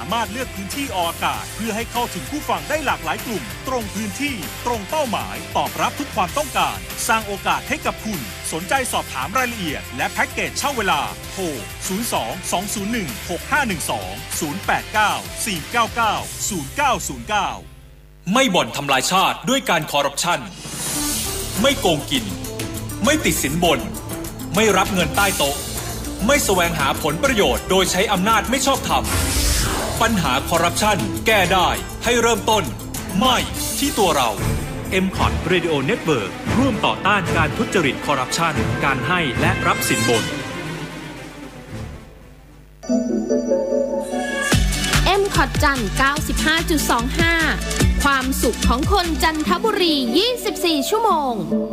ามารถเลือกพื้นที่ออกอากาศเพื่อให้เข้าถึงผู้ฟังได้หลากหลายกลุ่มตรงพื้นที่ตรงเป้าหมายตอบรับทุกความต้องการสร้างโอกาสให้กับคุณสนใจสอบถามรายละเอียดและแพ็กเกจเช่าเวลาโทร 02-201-6512-089-499-0909 ไม่บ่อนทำลายชาติด้วยการคอร์รัปชันไม่โกงกินไม่ติดสินบนไม่รับเงินใต้โต๊ะไม่แสวงหาผลประโยชน์โดยใช้อำนาจไม่ชอบธรรมปัญหาคอร์รัปชันแก้ได้ให้เริ่มต้นไม่ที่ตัวเรา MCOT Radio Network ร่วมต่อต้านการทุจริตคอร์รัปชันการให้และรับสินบน MCOT จันทร์ 95.25 ความสุขของคนจันทบุรี 24 ชั่วโมง